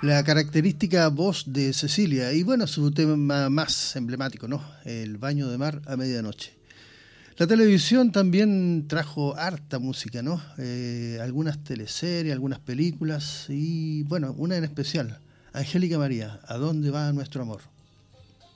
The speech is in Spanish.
La característica voz de Cecilia y bueno, su tema más emblemático, ¿no? El baño de mar a medianoche. La televisión también trajo harta música, ¿no? Algunas teleseries, algunas películas y bueno, una en especial, Angélica María, ¿a dónde va nuestro amor?